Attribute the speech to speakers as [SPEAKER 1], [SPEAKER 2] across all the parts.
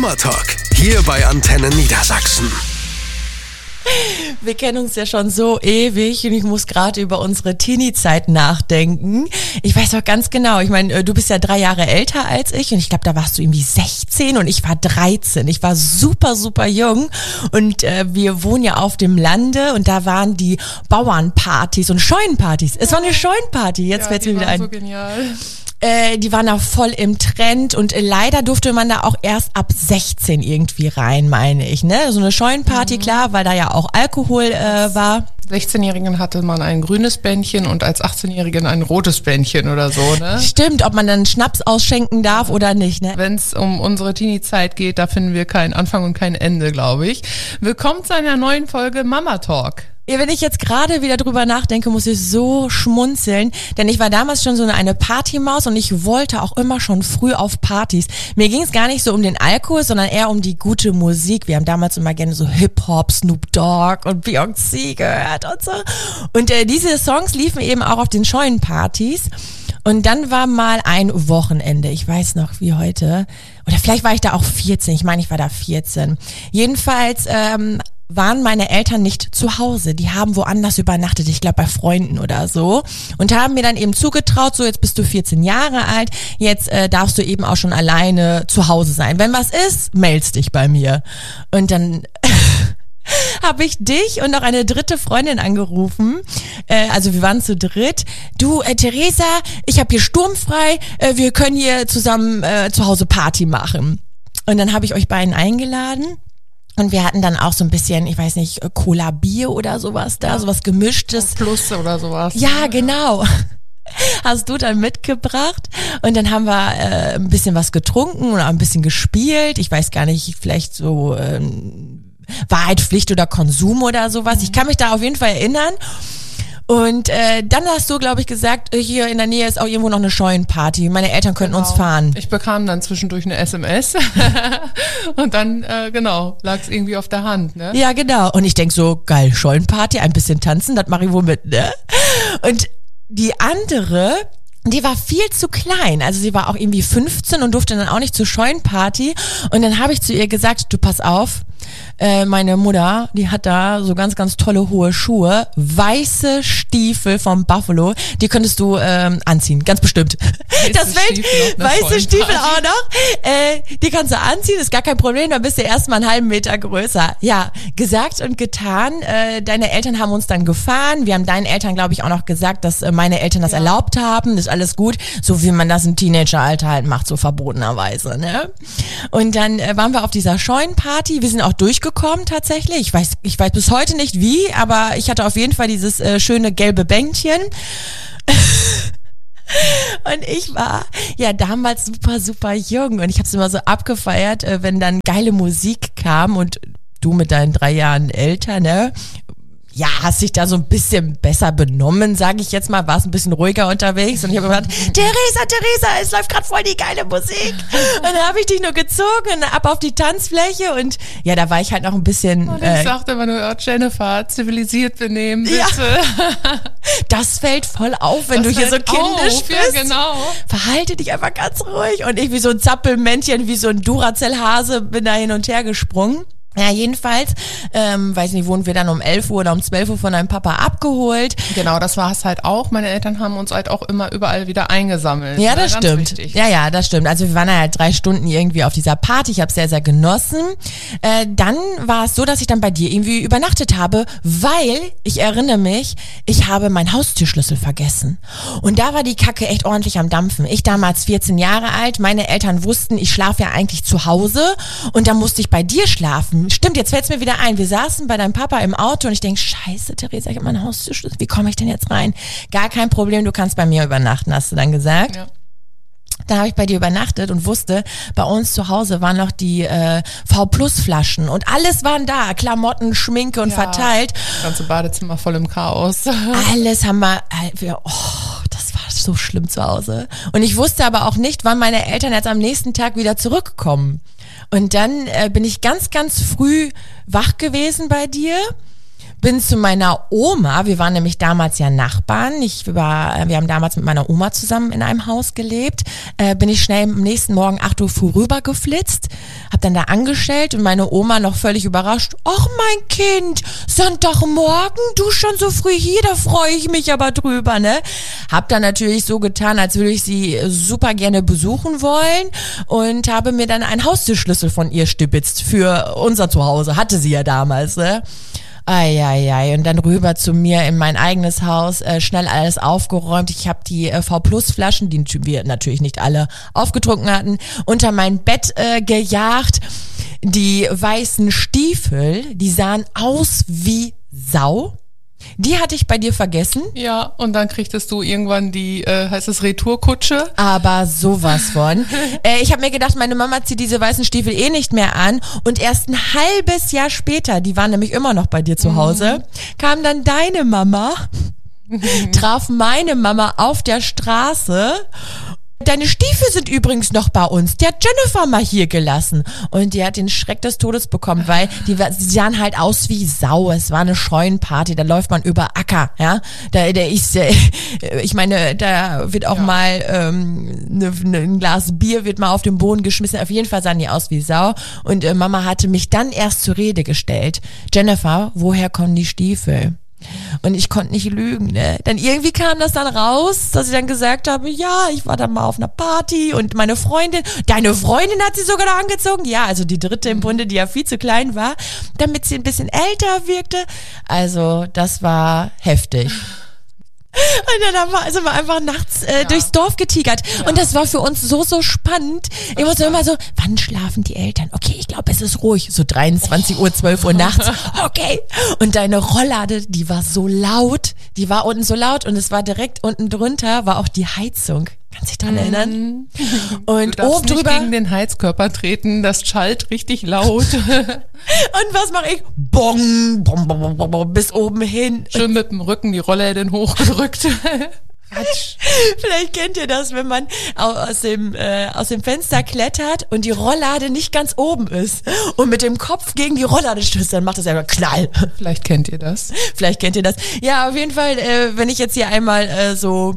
[SPEAKER 1] Talk, hier bei Antenne Niedersachsen.
[SPEAKER 2] Wir kennen uns ja schon so ewig und ich muss gerade über unsere Teenie-Zeit nachdenken. Ich weiß auch ganz genau, ich meine, du bist ja 3 Jahre älter als ich und ich glaube, da warst du irgendwie 16 und ich war 13. Ich war super, super jung und wir wohnen ja auf dem Lande und da waren die Bauernpartys und Scheunenpartys. Es war eine Scheunenparty, jetzt fällt mir wieder ein.
[SPEAKER 3] So genial.
[SPEAKER 2] Die waren da voll im Trend und leider durfte man da auch erst ab 16 irgendwie rein, meine ich, ne? So eine Scheunenparty, klar, weil da ja auch Alkohol war.
[SPEAKER 3] 16-Jährigen hatte man ein grünes Bändchen und als 18-Jährigen ein rotes Bändchen oder so, ne?
[SPEAKER 2] Stimmt, ob man dann Schnaps ausschenken darf oder nicht, ne?
[SPEAKER 3] Wenn es um unsere Teenie-Zeit geht, da finden wir keinen Anfang und kein Ende, glaube ich. Willkommen zu einer neuen Folge Mama Talk.
[SPEAKER 2] Ja, wenn ich jetzt gerade wieder drüber nachdenke, muss ich so schmunzeln, denn ich war damals schon so eine Partymaus und ich wollte auch immer schon früh auf Partys. Mir ging es gar nicht so um den Alkohol, sondern eher um die gute Musik. Wir haben damals immer gerne so Hip-Hop, Snoop Dogg und Beyoncé gehört und so. Und diese Songs liefen eben auch auf den Scheunenpartys. Und dann war mal ein Wochenende, ich weiß noch wie heute, oder vielleicht war ich da auch 14, ich meine, ich war da 14. Jedenfalls waren meine Eltern nicht zu Hause. Die haben woanders übernachtet, ich glaube bei Freunden oder so. Und haben mir dann eben zugetraut, so jetzt bist du 14 Jahre alt, jetzt darfst du eben auch schon alleine zu Hause sein. Wenn was ist, meldest dich bei mir. Und dann habe ich dich und noch eine dritte Freundin angerufen. Also wir waren zu dritt. Du, Theresa, ich habe hier sturmfrei. Wir können hier zusammen zu Hause Party machen. Und dann habe ich euch beiden eingeladen. Und wir hatten dann auch so ein bisschen, ich weiß nicht, Cola Bier oder sowas da, sowas Gemischtes.
[SPEAKER 3] Plus oder sowas.
[SPEAKER 2] Ja, genau. Hast du dann mitgebracht und dann haben wir ein bisschen was getrunken und auch ein bisschen gespielt. Ich weiß gar nicht, vielleicht so Wahrheit, Pflicht oder Konsum oder sowas. Ich kann mich da auf jeden Fall erinnern. Und dann hast du, glaube ich, gesagt, hier in der Nähe ist auch irgendwo noch eine Scheunenparty. Meine Eltern könnten uns fahren.
[SPEAKER 3] Ich bekam dann zwischendurch eine SMS und dann, lag es irgendwie auf der Hand, ne?
[SPEAKER 2] Ja, genau. Und ich denk so, geil, Scheunenparty, ein bisschen tanzen, das mache ich wohl mit, ne? Und die andere, die war viel zu klein. Also sie war auch irgendwie 15 und durfte dann auch nicht zur Scheunenparty. Und dann habe ich zu ihr gesagt, du pass auf, meine Mutter, die hat da so ganz, ganz tolle hohe Schuhe, weiße Stiefel vom Buffalo, die könntest du anziehen, ganz bestimmt. Weiße Stiefel auch noch, die kannst du anziehen, ist gar kein Problem, dann bist du erstmal einen halben Meter größer. Ja, gesagt und getan, deine Eltern haben uns dann gefahren, wir haben deinen Eltern, glaube ich, auch noch gesagt, dass meine Eltern das erlaubt haben, ist alles gut, so wie man das im Teenageralter halt macht, so verbotenerweise, ne? Und dann waren wir auf dieser Scheunenparty, wir sind auch durchgekommen tatsächlich. Ich weiß bis heute nicht wie, aber ich hatte auf jeden Fall dieses schöne gelbe Bändchen. Und ich war ja damals super, super jung und ich habe es immer so abgefeiert, wenn dann geile Musik kam und du mit deinen 3 Jahren älter, ne? Ja, hast dich da so ein bisschen besser benommen, sage ich jetzt mal, warst ein bisschen ruhiger unterwegs und ich habe gesagt, Theresa, es läuft gerade voll die geile Musik. Und dann habe ich dich nur gezogen und ab auf die Tanzfläche und ja, da war ich halt noch ein bisschen...
[SPEAKER 3] Und ich sagte immer nur, Jennifer, zivilisiert benehmen, bitte.
[SPEAKER 2] Ja, das fällt voll auf, wenn du hier so kindisch bist.
[SPEAKER 3] Ja, genau.
[SPEAKER 2] Verhalte dich einfach ganz ruhig und ich wie so ein Zappelmännchen, wie so ein Duracell-Hase bin da hin und her gesprungen. Ja, jedenfalls, weiß nicht, wurden wir dann um 11 Uhr oder um 12 Uhr von deinem Papa abgeholt.
[SPEAKER 3] Genau, das war es halt auch. Meine Eltern haben uns halt auch immer überall wieder eingesammelt.
[SPEAKER 2] Ja, das stimmt.
[SPEAKER 3] Wichtig.
[SPEAKER 2] Ja, das stimmt. Also wir waren halt 3 Stunden irgendwie auf dieser Party. Ich habe es sehr, sehr genossen. Dann war es so, dass ich dann bei dir irgendwie übernachtet habe, weil, ich erinnere mich, ich habe meinen Haustürschlüssel vergessen. Und da war die Kacke echt ordentlich am Dampfen. Ich damals 14 Jahre alt, meine Eltern wussten, ich schlafe ja eigentlich zu Hause und dann musste ich bei dir schlafen. Stimmt, jetzt fällt's mir wieder ein. Wir saßen bei deinem Papa im Auto und ich denk, scheiße, Theresa, ich habe meinen Haustürschlüssel. Wie komme ich denn jetzt rein? Gar kein Problem, du kannst bei mir übernachten, hast du dann gesagt. Ja. Dann habe ich bei dir übernachtet und wusste, bei uns zu Hause waren noch die V-Plus-Flaschen und alles waren da, Klamotten, Schminke und verteilt.
[SPEAKER 3] Das ganze Badezimmer voll im Chaos.
[SPEAKER 2] Alles haben wir, das war so schlimm zu Hause. Und ich wusste aber auch nicht, wann meine Eltern jetzt am nächsten Tag wieder zurückkommen. Und dann bin ich ganz, ganz früh wach gewesen bei dir, bin zu meiner Oma, wir waren nämlich damals ja Nachbarn, wir haben damals mit meiner Oma zusammen in einem Haus gelebt, bin ich schnell am nächsten Morgen 8 Uhr früh rüber geflitzt, hab dann da angestellt und meine Oma noch völlig überrascht, ach mein Kind, Sonntagmorgen, du schon so früh hier, da freue ich mich aber drüber, ne? Hab dann natürlich so getan, als würde ich sie super gerne besuchen wollen und habe mir dann einen Haustürschlüssel von ihr stibitzt für unser Zuhause, hatte sie ja damals, ne? Eieiei, und dann rüber zu mir in mein eigenes Haus, schnell alles aufgeräumt. Ich habe die V-Plus-Flaschen, die wir natürlich nicht alle aufgetrunken hatten, unter mein Bett gejagt. Die weißen Stiefel, die sahen aus wie Sau. Die hatte ich bei dir vergessen.
[SPEAKER 3] Ja, und dann kriegtest du irgendwann die, heißt es Retourkutsche?
[SPEAKER 2] Aber sowas von. Ich habe mir gedacht, meine Mama zieht diese weißen Stiefel eh nicht mehr an. Und erst ein halbes Jahr später, die waren nämlich immer noch bei dir zu Hause, kam dann deine Mama, traf meine Mama auf der Straße. Deine Stiefel sind übrigens noch bei uns. Die hat Jennifer mal hier gelassen. Und die hat den Schreck des Todes bekommen, weil sie sahen halt aus wie Sau. Es war eine Scheunenparty, da läuft man über Acker, ja. Ich meine, da wird auch mal ein Glas Bier wird mal auf den Boden geschmissen. Auf jeden Fall sahen die aus wie Sau. Und Mama hatte mich dann erst zur Rede gestellt. Jennifer, woher kommen die Stiefel? Und ich konnte nicht lügen, ne? Dann irgendwie kam das dann raus, dass ich dann gesagt habe, ja, ich war dann mal auf einer Party und meine Freundin, deine Freundin hat sie sogar da angezogen. Ja, also die dritte im Bunde, die ja viel zu klein war, damit sie ein bisschen älter wirkte. Also das war heftig. Und dann sind wir einfach nachts durchs Dorf getigert. Ja. Und das war für uns so spannend. Ich musste immer so, wann schlafen die Eltern? Okay, ich glaube, es ist ruhig. So 23 Uhr, 12 Uhr nachts. Okay. Und deine Rolllade, die war so laut. Die war unten so laut und es war direkt unten drunter, war auch die Heizung. Kannst dich dran erinnern? Und
[SPEAKER 3] du darfst
[SPEAKER 2] oben drüber
[SPEAKER 3] nicht gegen den Heizkörper treten, das schallt richtig laut.
[SPEAKER 2] Und was mache ich? Bong, bong, bong, bong, bong, bis oben hin.
[SPEAKER 3] Schön mit dem Rücken die Rollläden hochgedrückt.
[SPEAKER 2] Vielleicht kennt ihr das, wenn man aus dem Fenster klettert und die Rolllade nicht ganz oben ist und mit dem Kopf gegen die Rolllade stößt, dann macht das einfach Knall.
[SPEAKER 3] Vielleicht kennt ihr das.
[SPEAKER 2] Ja, auf jeden Fall, wenn ich jetzt hier einmal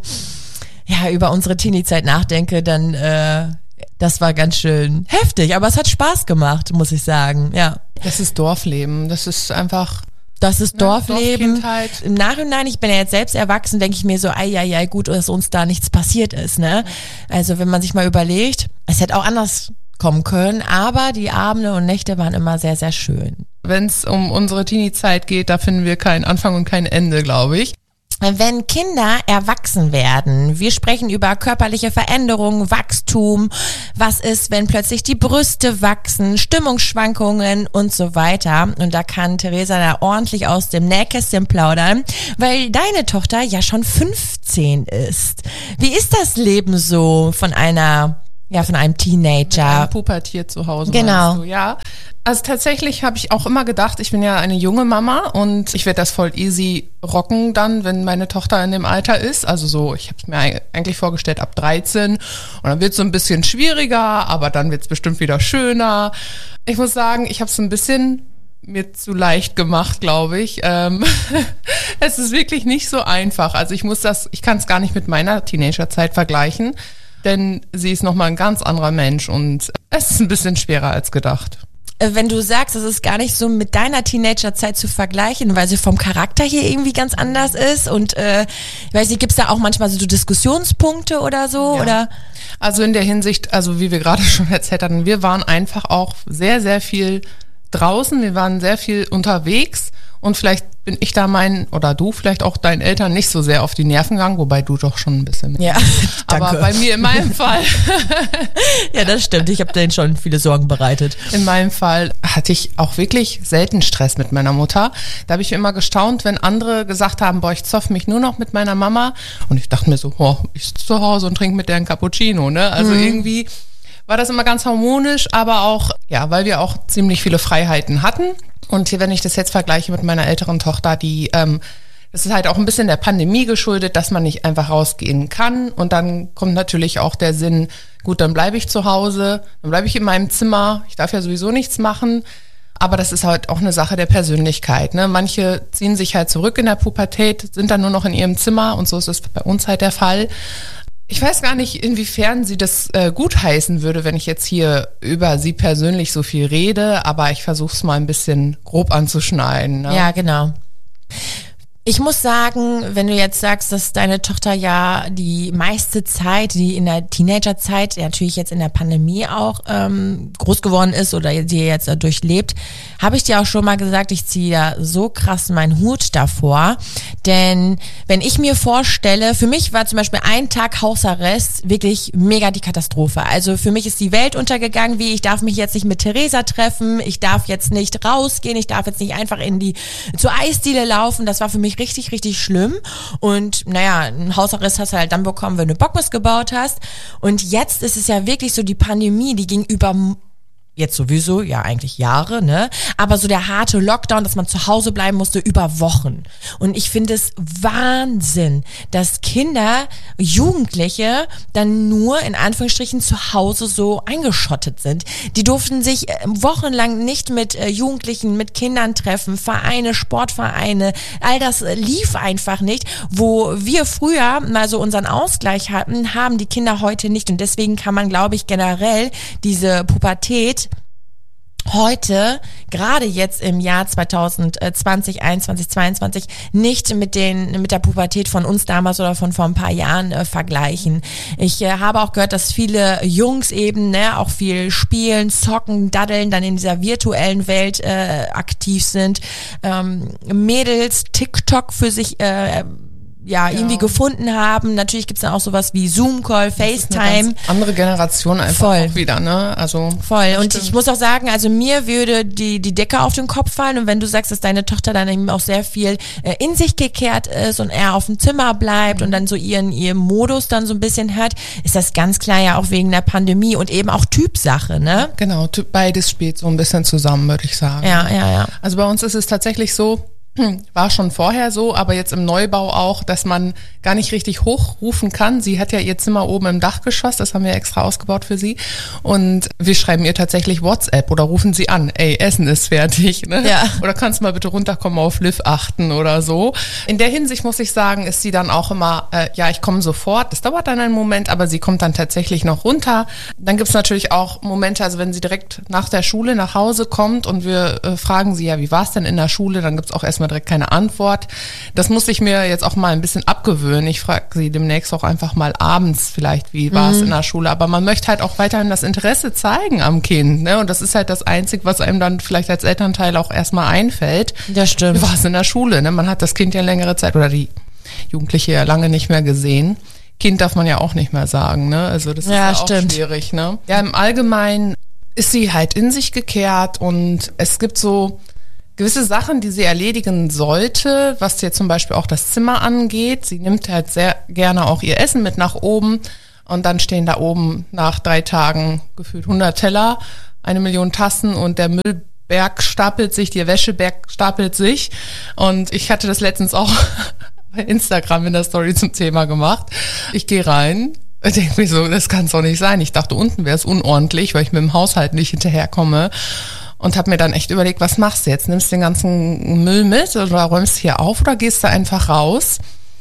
[SPEAKER 2] über unsere Teenie-Zeit nachdenke, dann das war ganz schön heftig, aber es hat Spaß gemacht, muss ich sagen, ja.
[SPEAKER 3] Das ist Dorfleben, das ist einfach...
[SPEAKER 2] Das ist Dorfleben.
[SPEAKER 3] Dorfkindheit.
[SPEAKER 2] Im Nachhinein, ich bin ja jetzt selbst erwachsen, denke ich mir so, gut, dass uns da nichts passiert ist, ne? Also wenn man sich mal überlegt, es hätte auch anders kommen können, aber die Abende und Nächte waren immer sehr, sehr schön.
[SPEAKER 3] Wenn es um unsere Teenie-Zeit geht, da finden wir keinen Anfang und kein Ende, glaube ich.
[SPEAKER 2] Wenn Kinder erwachsen werden, wir sprechen über körperliche Veränderungen, Wachstum, was ist, wenn plötzlich die Brüste wachsen, Stimmungsschwankungen und so weiter. Und da kann Theresa da ordentlich aus dem Nähkästchen plaudern, weil deine Tochter ja schon 15 ist. Wie ist das Leben so von einem Teenager?
[SPEAKER 3] Ein Pubertier zu Hause.
[SPEAKER 2] Genau.
[SPEAKER 3] Du, ja. Also tatsächlich habe ich auch immer gedacht, ich bin ja eine junge Mama und ich werde das voll easy rocken dann, wenn meine Tochter in dem Alter ist. Also so, ich habe es mir eigentlich vorgestellt ab 13 und dann wird es so ein bisschen schwieriger, aber dann wird es bestimmt wieder schöner. Ich muss sagen, ich habe es ein bisschen mir zu leicht gemacht, glaube ich. Es ist wirklich nicht so einfach. Also ich kann es gar nicht mit meiner Teenagerzeit vergleichen, denn sie ist nochmal ein ganz anderer Mensch und es ist ein bisschen schwerer als gedacht.
[SPEAKER 2] Wenn du sagst, es ist gar nicht so mit deiner Teenagerzeit zu vergleichen, weil sie vom Charakter hier irgendwie ganz anders ist und ich weiß nicht, gibt's da auch manchmal so Diskussionspunkte oder so?
[SPEAKER 3] Ja.
[SPEAKER 2] Oder?
[SPEAKER 3] Also in der Hinsicht, also wie wir gerade schon erzählt hatten, wir waren einfach auch sehr, sehr viel draußen, wir waren sehr viel unterwegs und vielleicht bin ich da oder du vielleicht auch deinen Eltern nicht so sehr auf die Nerven gegangen, wobei du doch schon ein bisschen mit.
[SPEAKER 2] Ja, danke.
[SPEAKER 3] Aber bei mir in meinem Fall.
[SPEAKER 2] Ja, das stimmt. Ich habe denen schon viele Sorgen bereitet.
[SPEAKER 3] In meinem Fall hatte ich auch wirklich selten Stress mit meiner Mutter. Da habe ich immer gestaunt, wenn andere gesagt haben, boah, ich zoff mich nur noch mit meiner Mama. Und ich dachte mir so, ich sitze zu Hause und trinke mit der einen Cappuccino, ne? Also irgendwie war das immer ganz harmonisch, aber auch, ja, weil wir auch ziemlich viele Freiheiten hatten. Und hier, wenn ich das jetzt vergleiche mit meiner älteren Tochter, das ist halt auch ein bisschen der Pandemie geschuldet, dass man nicht einfach rausgehen kann. Und dann kommt natürlich auch der Sinn, gut, dann bleibe ich zu Hause, dann bleibe ich in meinem Zimmer, ich darf ja sowieso nichts machen. Aber das ist halt auch eine Sache der Persönlichkeit, ne? Manche ziehen sich halt zurück in der Pubertät, sind dann nur noch in ihrem Zimmer und so ist es bei uns halt der Fall. Ich weiß gar nicht, inwiefern sie das gutheißen würde, wenn ich jetzt hier über sie persönlich so viel rede, aber ich versuche es mal ein bisschen grob anzuschneiden. Ne?
[SPEAKER 2] Ja, genau. Ich muss sagen, wenn du jetzt sagst, dass deine Tochter ja die meiste Zeit, die in der Teenagerzeit, natürlich jetzt in der Pandemie auch groß geworden ist oder die jetzt durchlebt, habe ich dir auch schon mal gesagt, ich ziehe da so krass meinen Hut davor. Denn wenn ich mir vorstelle, für mich war zum Beispiel ein Tag Hausarrest wirklich mega die Katastrophe. Also für mich ist die Welt untergegangen, wie ich darf mich jetzt nicht mit Theresa treffen, ich darf jetzt nicht rausgehen, ich darf jetzt nicht einfach zur Eisdiele laufen. Das war für mich richtig, richtig schlimm. Und naja, einen Hausarrest hast du halt dann bekommen, wenn du Bockmist gebaut hast. Und jetzt ist es ja wirklich so, die Pandemie, die ging über jetzt sowieso, ja eigentlich Jahre, ne? Aber so der harte Lockdown, dass man zu Hause bleiben musste über Wochen. Und ich finde es Wahnsinn, dass Kinder, Jugendliche dann nur in Anführungsstrichen zu Hause so eingeschottet sind. Die durften sich wochenlang nicht mit Jugendlichen, mit Kindern treffen, Vereine, Sportvereine, all das lief einfach nicht. Wo wir früher mal so unseren Ausgleich hatten, haben die Kinder heute nicht. Und deswegen kann man, glaube ich, generell diese Pubertät heute, gerade jetzt im Jahr 2020, 21, 22, nicht mit der Pubertät von uns damals oder von vor ein paar Jahren vergleichen. Ich habe auch gehört, dass viele Jungs eben auch viel spielen, zocken, daddeln, dann in dieser virtuellen Welt aktiv sind. Mädels TikTok für sich irgendwie gefunden haben. Natürlich gibt's dann auch sowas wie Zoom-Call, FaceTime.
[SPEAKER 3] Eine ganz andere Generation einfach auch wieder, ne? Also
[SPEAKER 2] voll. Und ich muss auch sagen, also mir würde die Decke auf den Kopf fallen. Und wenn du sagst, dass deine Tochter dann eben auch sehr viel in sich gekehrt ist und eher auf dem Zimmer bleibt und dann so ihren Modus dann so ein bisschen hat, ist das ganz klar ja auch wegen der Pandemie und eben auch Typsache, ne?
[SPEAKER 3] Genau, beides spielt so ein bisschen zusammen, würde ich sagen.
[SPEAKER 2] Ja.
[SPEAKER 3] Also bei uns ist es tatsächlich so, war schon vorher so, aber jetzt im Neubau auch, dass man gar nicht richtig hochrufen kann. Sie hat ja ihr Zimmer oben im Dachgeschoss, das haben wir extra ausgebaut für sie. Und wir schreiben ihr tatsächlich WhatsApp oder rufen sie an, ey, Essen ist fertig, ne?
[SPEAKER 2] Ja.
[SPEAKER 3] Oder kannst mal bitte runterkommen, auf Liv achten oder so. In der Hinsicht muss ich sagen, ist sie dann auch immer, ich komme sofort, das dauert dann einen Moment, aber sie kommt dann tatsächlich noch runter. Dann gibt's natürlich auch Momente, also wenn sie direkt nach der Schule nach Hause kommt und wir fragen sie, ja, wie war's denn in der Schule, dann gibt's auch erstmal direkt keine Antwort. Das muss ich mir jetzt auch mal ein bisschen abgewöhnen. Ich frage sie demnächst auch einfach mal abends vielleicht, wie war es in der Schule. Aber man möchte halt auch weiterhin das Interesse zeigen am Kind, ne? Und das ist halt das Einzige, was einem dann vielleicht als Elternteil auch erstmal einfällt.
[SPEAKER 2] Das stimmt.
[SPEAKER 3] Wie war es in der Schule, ne? Man hat das Kind ja längere Zeit oder die Jugendliche ja lange nicht mehr gesehen. Kind darf man ja auch nicht mehr sagen, ne? Also das ist ja auch schwierig, ne? Ja, im Allgemeinen ist sie halt in sich gekehrt und es gibt so gewisse Sachen, die sie erledigen sollte, was jetzt zum Beispiel auch das Zimmer angeht. Sie nimmt halt sehr gerne auch ihr Essen mit nach oben und dann stehen da oben nach 3 Tagen gefühlt 100 Teller, 1 Million Tassen und der Müllberg stapelt sich, der Wäscheberg stapelt sich. Und ich hatte das letztens auch bei Instagram in der Story zum Thema gemacht. Ich gehe rein, denke mir so, das kann es doch nicht sein. Ich dachte, unten wäre es unordentlich, weil ich mit dem Haushalt nicht hinterherkomme. Und habe mir dann echt überlegt, was machst du jetzt? Nimmst du den ganzen Müll mit oder räumst hier auf oder gehst du einfach raus?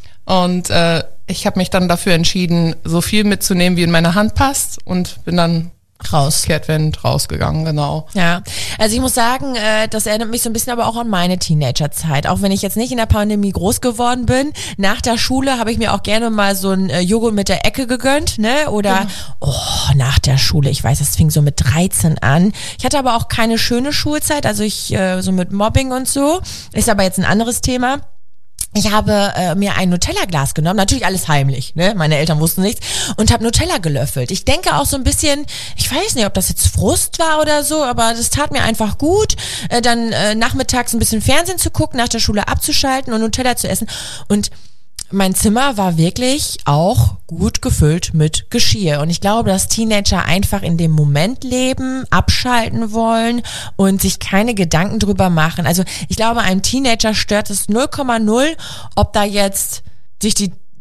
[SPEAKER 3] Und ich habe mich dann dafür entschieden, so viel mitzunehmen, wie in meine Hand passt und bin dann kehrtwend rausgegangen, genau.
[SPEAKER 2] Ja, also ich muss sagen, das erinnert mich so ein bisschen aber auch an meine Teenagerzeit. Auch wenn ich jetzt nicht in der Pandemie groß geworden bin, nach der Schule habe ich mir auch gerne mal so ein Joghurt mit der Ecke gegönnt, ne? Oder, nach der Schule, ich weiß, das fing so mit 13 an. Ich hatte aber auch keine schöne Schulzeit, also ich so mit Mobbing und so, ist aber jetzt ein anderes Thema. Ich habe mir ein Nutella-Glas genommen, natürlich alles heimlich, ne? Meine Eltern wussten nichts, und habe Nutella gelöffelt. Ich denke auch so ein bisschen, ich weiß nicht, ob das jetzt Frust war oder so, aber das tat mir einfach gut, dann nachmittags ein bisschen Fernsehen zu gucken, nach der Schule abzuschalten und Nutella zu essen. Und mein Zimmer war wirklich auch gut gefüllt mit Geschirr. Und ich glaube, dass Teenager einfach in dem Moment leben, abschalten wollen und sich keine Gedanken drüber machen. Also ich glaube, einem Teenager stört es 0,0, ob da jetzt sich die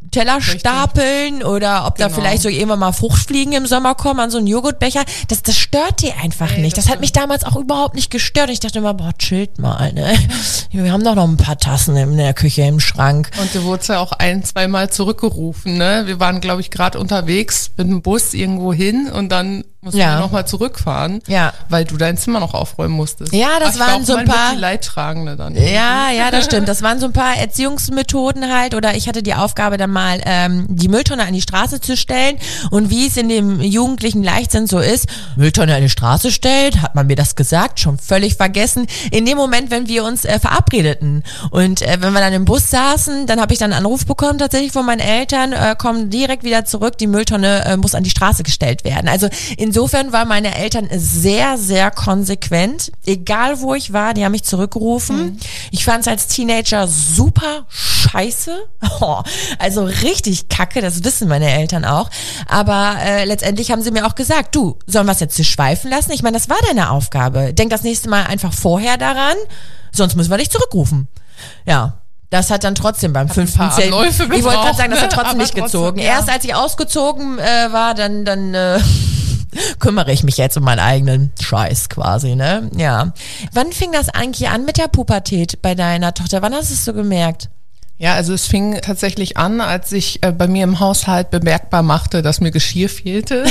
[SPEAKER 2] Teller stapeln oder ob da vielleicht so irgendwann mal Fruchtfliegen im Sommer kommen an so einen Joghurtbecher. Das stört die einfach nicht. Das hat mich damals auch überhaupt nicht gestört. Ich dachte immer, boah, chillt mal, ne? Wir haben doch noch ein paar Tassen in der Küche im Schrank.
[SPEAKER 3] Und du wurdest ja auch 1-2 Mal zurückgerufen, ne? Wir waren, glaube ich, gerade unterwegs mit dem Bus irgendwo hin und dann mussten wir nochmal zurückfahren, weil du dein Zimmer noch aufräumen musstest.
[SPEAKER 2] Ja, das waren so ein paar...
[SPEAKER 3] Die Leidtragende dann.
[SPEAKER 2] Ja, das stimmt. Das waren so ein paar Erziehungsmethoden halt, oder ich hatte die Aufgabe dann mal die Mülltonne an die Straße zu stellen und wie es in dem jugendlichen Leichtsinn so ist, Mülltonne an die Straße stellt, hat man mir das gesagt, schon völlig vergessen. In dem Moment, wenn wir uns verabredeten und wenn wir dann im Bus saßen, dann habe ich dann einen Anruf bekommen tatsächlich von meinen Eltern, kommen direkt wieder zurück, die Mülltonne muss an die Straße gestellt werden. Also insofern waren meine Eltern sehr, sehr konsequent, egal wo ich war, die haben mich zurückgerufen. Ich fand es als Teenager super scheiße, also richtig kacke, das wissen meine Eltern auch, aber letztendlich haben sie mir auch gesagt, du, sollen wir es jetzt schweifen lassen? Ich meine, das war deine Aufgabe. Denk das nächste Mal einfach vorher daran, sonst müssen wir dich zurückrufen. Ja. Das hat dann trotzdem beim 5. Ich wollte gerade sagen, das hat trotzdem nicht gezogen. Erst als ich ausgezogen war, dann kümmere ich mich jetzt um meinen eigenen Scheiß quasi, ne? Ja. Wann fing das eigentlich an mit der Pubertät bei deiner Tochter? Wann hast du es so gemerkt?
[SPEAKER 3] Ja, also es fing tatsächlich an, als ich bei mir im Haushalt bemerkbar machte, dass mir Geschirr fehlte.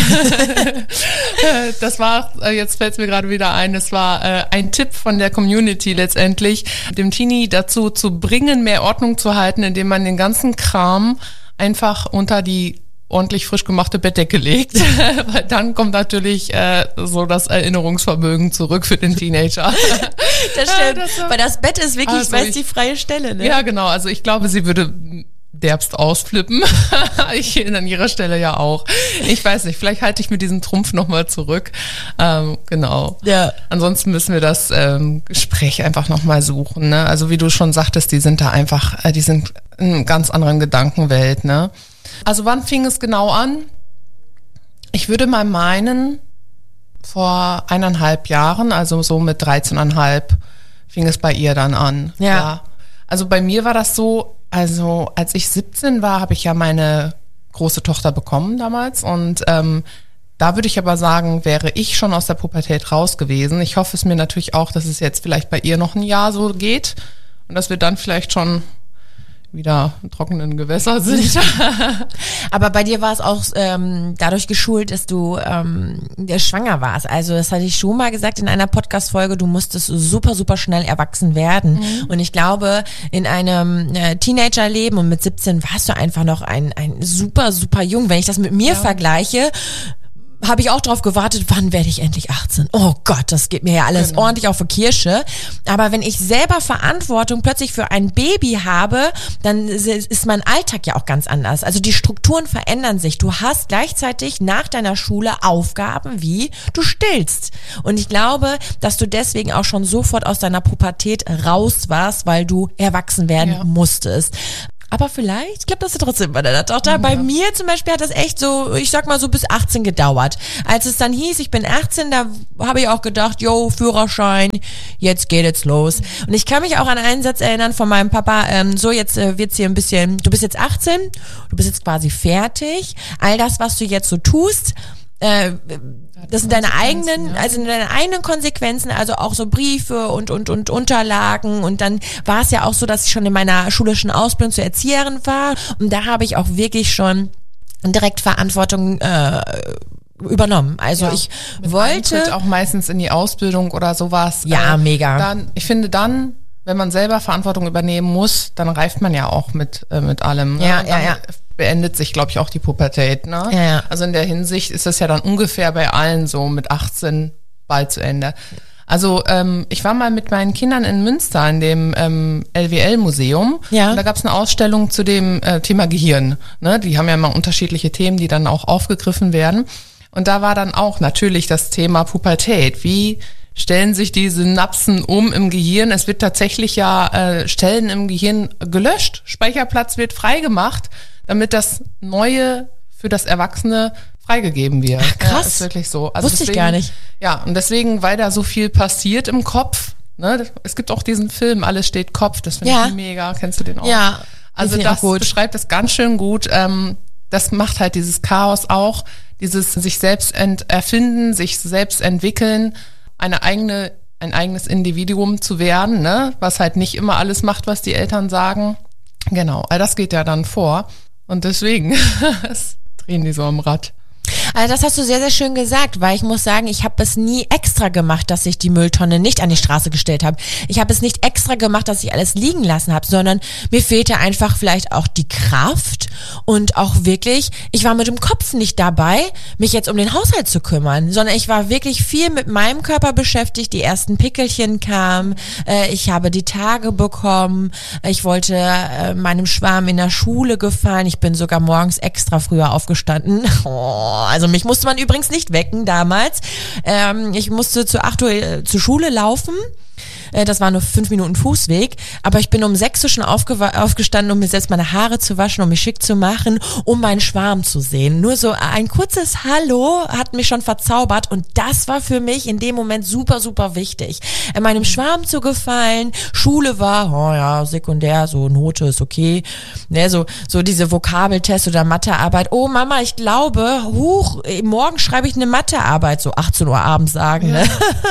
[SPEAKER 3] Das war, jetzt fällt es mir gerade wieder ein, das war ein Tipp von der Community letztendlich, dem Teenie dazu zu bringen, mehr Ordnung zu halten, indem man den ganzen Kram einfach unter die ordentlich frisch gemachte Bettdecke legt, weil dann kommt natürlich so das Erinnerungsvermögen zurück für den Teenager.
[SPEAKER 2] Das stimmt, weil das Bett ist wirklich die freie Stelle, ne?
[SPEAKER 3] Ja, genau, also ich glaube, sie würde derbst ausflippen. Ich an ihrer Stelle ja auch. Ich weiß nicht, vielleicht halte ich mir diesen Trumpf nochmal zurück. Genau. Ja. Ansonsten müssen wir das Gespräch einfach nochmal suchen, ne? Also wie du schon sagtest, die sind da einfach, die sind in einer ganz anderen Gedankenwelt, ne? Also wann fing es genau an? Ich würde mal meinen, vor 1,5 Jahren, also so mit 13,5 fing es bei ihr dann an. Ja. Also bei mir war das so, also als ich 17 war, habe ich ja meine große Tochter bekommen damals und da würde ich aber sagen, wäre ich schon aus der Pubertät raus gewesen. Ich hoffe es mir natürlich auch, dass es jetzt vielleicht bei ihr noch ein Jahr so geht und dass wir dann vielleicht schon wieder in trockenen Gewässer sind.
[SPEAKER 2] Aber bei dir war es auch dadurch geschult, dass du schwanger warst. Also das hatte ich schon mal gesagt in einer Podcast-Folge, du musstest super, super schnell erwachsen werden. Und ich glaube, in einem Teenagerleben und mit 17 warst du einfach noch ein super, super jung. Wenn ich das mit mir vergleiche, habe ich auch drauf gewartet, wann werde ich endlich 18? Oh Gott, das geht mir ja alles ordentlich auf die Kirsche. Aber wenn ich selber Verantwortung plötzlich für ein Baby habe, dann ist mein Alltag ja auch ganz anders. Also die Strukturen verändern sich. Du hast gleichzeitig nach deiner Schule Aufgaben wie du stillst. Und ich glaube, dass du deswegen auch schon sofort aus deiner Pubertät raus warst, weil du erwachsen werden musstest. Aber vielleicht, ich glaube, das ist trotzdem bei deiner Tochter. Ja. Bei mir zum Beispiel hat das echt so, ich sag mal so bis 18 gedauert. Als es dann hieß, ich bin 18, da habe ich auch gedacht, yo, Führerschein, jetzt geht es los. Und ich kann mich auch an einen Satz erinnern von meinem Papa, so jetzt wird's hier ein bisschen, du bist jetzt 18, du bist jetzt quasi fertig. All das, was du jetzt so tust, das sind deine eigenen Konsequenzen, also auch so Briefe und Unterlagen. Und dann war es ja auch so, dass ich schon in meiner schulischen Ausbildung zur Erzieherin war. Und da habe ich auch wirklich schon direkt Verantwortung übernommen. Also ich wollte
[SPEAKER 3] Eintritt auch meistens in die Ausbildung oder sowas.
[SPEAKER 2] Ja, mega.
[SPEAKER 3] Ich finde dann, wenn man selber Verantwortung übernehmen muss, dann reift man ja auch mit allem. Ne?
[SPEAKER 2] Ja,
[SPEAKER 3] Beendet sich, glaube ich, auch die Pubertät. Ne?
[SPEAKER 2] Ja.
[SPEAKER 3] Also in der Hinsicht ist das ja dann ungefähr bei allen so mit 18 bald zu Ende. Also ich war mal mit meinen Kindern in Münster in dem LWL-Museum. Ja. Und da gab es eine Ausstellung zu dem Thema Gehirn. Ne? Die haben ja immer unterschiedliche Themen, die dann auch aufgegriffen werden. Und da war dann auch natürlich das Thema Pubertät. Wie stellen sich die Synapsen um im Gehirn? Es wird tatsächlich Stellen im Gehirn gelöscht. Speicherplatz wird freigemacht, damit das Neue für das Erwachsene freigegeben wird.
[SPEAKER 2] Ach, krass.
[SPEAKER 3] Ja, ist wirklich so. Also
[SPEAKER 2] wusste ich gar nicht.
[SPEAKER 3] Ja, und deswegen, weil da so viel passiert im Kopf, ne, es gibt auch diesen Film, Alles steht Kopf, das finde ich mega. Kennst du den auch?
[SPEAKER 2] Ja.
[SPEAKER 3] Also das beschreibt es ganz schön gut. Das macht halt dieses Chaos auch, dieses sich selbst erfinden, sich selbst entwickeln, ein eigenes Individuum zu werden, ne? Was halt nicht immer alles macht, was die Eltern sagen. Genau, all das geht ja dann vor. Und deswegen drehen die so am Rad.
[SPEAKER 2] Also das hast du sehr, sehr schön gesagt, weil ich muss sagen, ich habe es nie extra gemacht, dass ich die Mülltonne nicht an die Straße gestellt habe. Ich habe es nicht extra gemacht, dass ich alles liegen lassen habe, sondern mir fehlte einfach vielleicht auch die Kraft und auch wirklich, ich war mit dem Kopf nicht dabei, mich jetzt um den Haushalt zu kümmern, sondern ich war wirklich viel mit meinem Körper beschäftigt, die ersten Pickelchen kamen, ich habe die Tage bekommen, ich wollte meinem Schwarm in der Schule gefallen, ich bin sogar morgens extra früher aufgestanden. Also mich musste man übrigens nicht wecken damals. Ich musste zu 8 Uhr zur Schule laufen. Das war nur 5 Minuten Fußweg, aber ich bin um 6 Uhr schon aufgestanden, um mir selbst meine Haare zu waschen, um mich schick zu machen, um meinen Schwarm zu sehen. Nur so ein kurzes Hallo hat mich schon verzaubert und das war für mich in dem Moment super, super wichtig. Meinem Schwarm zu gefallen, Schule war, oh ja, sekundär, so Note ist okay, ne, so diese Vokabeltest oder Mathearbeit. Oh Mama, ich glaube, morgen schreibe ich eine Mathearbeit, so 18 Uhr abends sagen, ja. Ne?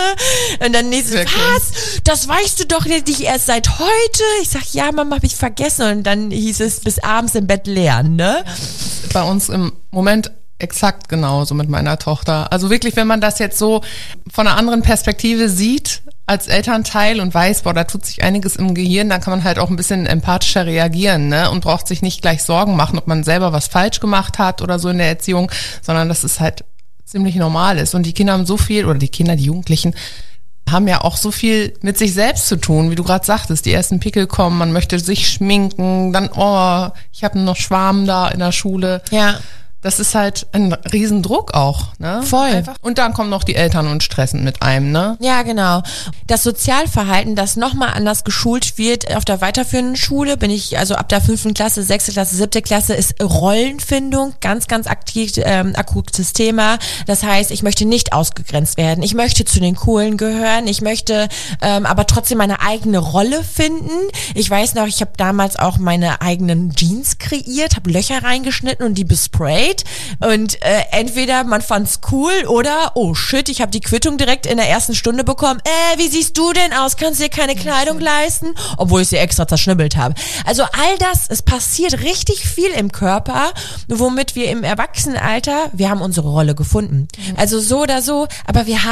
[SPEAKER 2] Und dann nächstes, was? Das weißt du doch nicht erst seit heute. Ich sag, ja, Mama, hab ich vergessen. Und dann hieß es, bis abends im Bett lernen, ne?
[SPEAKER 3] Bei uns im Moment exakt genauso mit meiner Tochter. Also wirklich, wenn man das jetzt so von einer anderen Perspektive sieht, als Elternteil und weiß, boah, da tut sich einiges im Gehirn, dann kann man halt auch ein bisschen empathischer reagieren, ne? Und braucht sich nicht gleich Sorgen machen, ob man selber was falsch gemacht hat oder so in der Erziehung, sondern dass es halt ziemlich normal ist. Und die Kinder haben so viel, oder die Jugendlichen, haben ja auch so viel mit sich selbst zu tun, wie du gerade sagtest, die ersten Pickel kommen, man möchte sich schminken, dann, ich habe noch Schwarm da in der Schule.
[SPEAKER 2] Ja.
[SPEAKER 3] Das ist halt ein Riesendruck auch, ne?
[SPEAKER 2] Voll.
[SPEAKER 3] Einfach. Und dann kommen noch die Eltern und stressen mit einem, ne?
[SPEAKER 2] Ja, genau. Das Sozialverhalten, das nochmal anders geschult wird auf der weiterführenden Schule, bin ich, also ab der 5. Klasse, 6. Klasse, 7. Klasse, ist Rollenfindung ganz, ganz aktiv, akutes Thema. Das heißt, ich möchte nicht ausgegrenzt werden. Ich möchte zu den Coolen gehören. Ich möchte aber trotzdem meine eigene Rolle finden. Ich weiß noch, ich habe damals auch meine eigenen Jeans kreiert, habe Löcher reingeschnitten und die besprayt. Und entweder man fand's cool oder, oh shit, ich habe die Quittung direkt in der ersten Stunde bekommen. Wie siehst du denn aus? Kannst du dir keine Kleidung leisten? Obwohl ich sie extra zerschnibbelt habe. Also all das, es passiert richtig viel im Körper, womit wir im Erwachsenenalter, wir haben unsere Rolle gefunden. Also so oder so, aber wir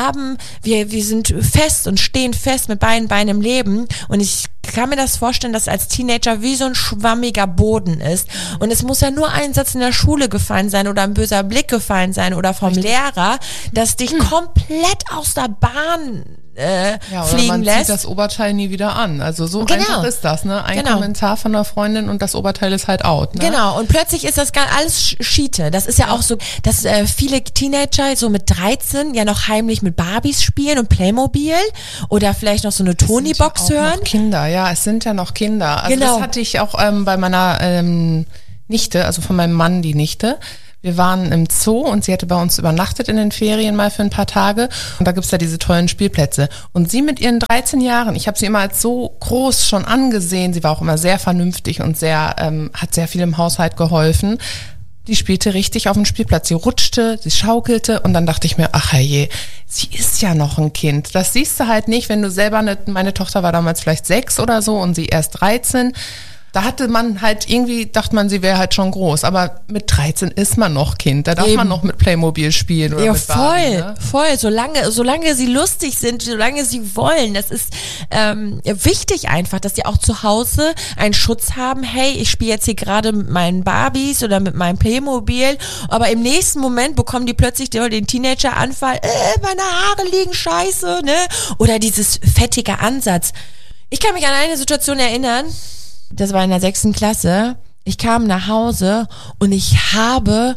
[SPEAKER 2] sind fest und stehen fest mit beiden Beinen im Leben. Und ich kann mir das vorstellen, dass als Teenager wie so ein schwammiger Boden ist. Und es muss ja nur ein Satz in der Schule gefallen sein oder ein böser Blick gefallen sein oder vom Lehrer, das dich komplett aus der Bahn fliegen
[SPEAKER 3] man
[SPEAKER 2] lässt.
[SPEAKER 3] zieht das Oberteil nie wieder an. Also so einfach ist das, ne? Ein Kommentar von einer Freundin und das Oberteil ist halt out, ne?
[SPEAKER 2] Genau, und plötzlich ist das alles Schiete. Das ist ja auch so, dass viele Teenager so mit 13 ja noch heimlich mit Barbies spielen und Playmobil oder vielleicht noch so eine Tony-Box hören.
[SPEAKER 3] Noch Kinder, ja, es sind ja noch Kinder. Also
[SPEAKER 2] genau.
[SPEAKER 3] Das hatte ich auch bei meiner Nichte, also von meinem Mann die Nichte. Wir waren im Zoo und sie hatte bei uns übernachtet in den Ferien mal für ein paar Tage. Und da gibt's ja diese tollen Spielplätze. Und sie mit ihren 13 Jahren, ich habe sie immer als so groß schon angesehen, sie war auch immer sehr vernünftig und hat sehr viel im Haushalt geholfen. Die spielte richtig auf dem Spielplatz. Sie rutschte, sie schaukelte und dann dachte ich mir, ach herrje, sie ist ja noch ein Kind. Das siehst du halt nicht, wenn du selber meine Tochter war damals vielleicht 6 oder so und sie erst 13. Da hatte man halt irgendwie, dachte man, sie wäre halt schon groß. Aber mit 13 ist man noch Kind. Da darf man noch mit Playmobil spielen oder mit Barbie, ne?
[SPEAKER 2] Voll. Solange sie lustig sind, solange sie wollen. Das ist wichtig einfach, dass sie auch zu Hause einen Schutz haben. Hey, ich spiele jetzt hier gerade mit meinen Barbies oder mit meinem Playmobil. Aber im nächsten Moment bekommen die plötzlich den Teenager-Anfall. Meine Haare liegen scheiße, ne? Oder dieses fettige Ansatz. Ich kann mich an eine Situation erinnern. Das war in der 6. Klasse. Ich kam nach Hause und ich habe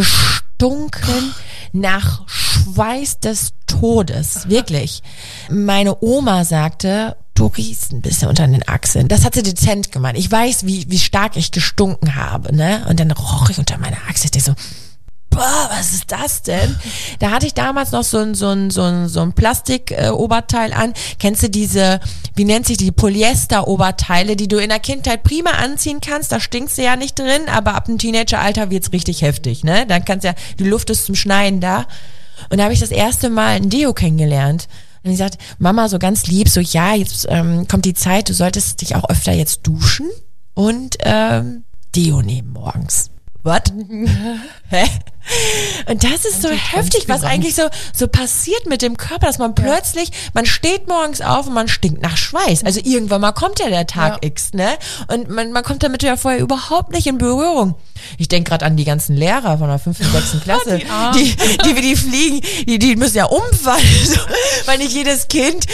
[SPEAKER 2] gestunken nach Schweiß des Todes. Wirklich. Meine Oma sagte, du riechst ein bisschen unter den Achseln. Das hat sie dezent gemeint. Ich weiß, wie stark ich gestunken habe, ne? Und dann roch ich unter meiner Achsel. Ich so, boah, was ist das denn? Da hatte ich damals noch so ein Plastik-Oberteil an. Kennst du diese, wie nennt sich die, Polyester-Oberteile, die du in der Kindheit prima anziehen kannst? Da stinkst du ja nicht drin, aber ab dem Teenageralter wird's richtig heftig, ne? Dann kannst ja, die Luft ist zum Schneiden da. Und da habe ich das erste Mal ein Deo kennengelernt. Und ich sagte, Mama, so ganz lieb, so ja, jetzt kommt die Zeit, du solltest dich auch öfter jetzt duschen und Deo nehmen morgens. Was? Hä? Und das ist so heftig, was eigentlich so passiert mit dem Körper, dass man plötzlich, man steht morgens auf und man stinkt nach Schweiß. Also irgendwann mal kommt ja der Tag X, ne? Und man kommt damit ja vorher überhaupt nicht in Berührung. Ich denke gerade an die ganzen Lehrer von der 5. und 6. Klasse, die fliegen, die müssen ja umfallen, so, weil nicht jedes Kind